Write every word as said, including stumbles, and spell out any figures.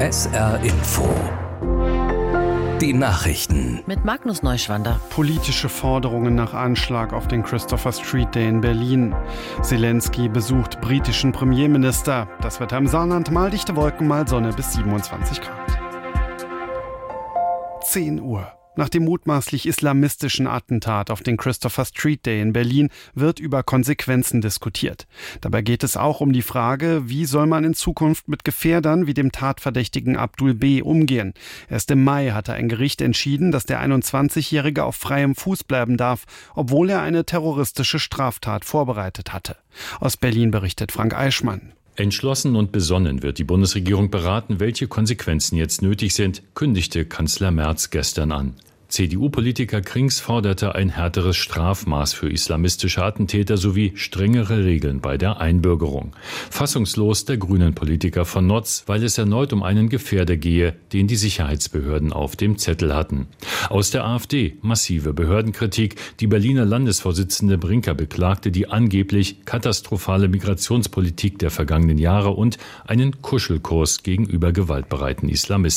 S R Info. Die Nachrichten. Mit Magnus Neuschwander. Politische Forderungen nach Anschlag auf den Christopher Street Day in Berlin. Zelensky besucht britischen Premierminister. Das Wetter im Saarland: mal dichte Wolken, mal Sonne bis siebenundzwanzig Grad. zehn Uhr. Nach dem mutmaßlich islamistischen Attentat auf den Christopher Street Day in Berlin wird über Konsequenzen diskutiert. Dabei geht es auch um die Frage, wie soll man in Zukunft mit Gefährdern wie dem Tatverdächtigen Abdul B. umgehen. Erst im Mai hatte ein Gericht entschieden, dass der einundzwanzigjährige auf freiem Fuß bleiben darf, obwohl er eine terroristische Straftat vorbereitet hatte. Aus Berlin berichtet Frank Eichmann. Entschlossen und besonnen wird die Bundesregierung beraten, welche Konsequenzen jetzt nötig sind, kündigte Kanzler Merz gestern an. C D U-Politiker Krings forderte ein härteres Strafmaß für islamistische Attentäter sowie strengere Regeln bei der Einbürgerung. Fassungslos der Grünen-Politiker von Notz, weil es erneut um einen Gefährder gehe, den die Sicherheitsbehörden auf dem Zettel hatten. Aus der AfD massive Behördenkritik. Die Berliner Landesvorsitzende Brinker beklagte die angeblich katastrophale Migrationspolitik der vergangenen Jahre und einen Kuschelkurs gegenüber gewaltbereiten Islamisten.